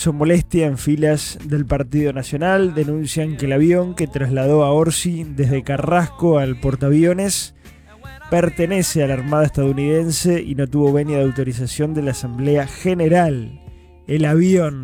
causó molestia en filas del Partido Nacional. Denuncian que el avión que trasladó a Orsi desde Carrasco al portaaviones pertenece a la Armada estadounidense y no tuvo venia de autorización de la Asamblea General. El avión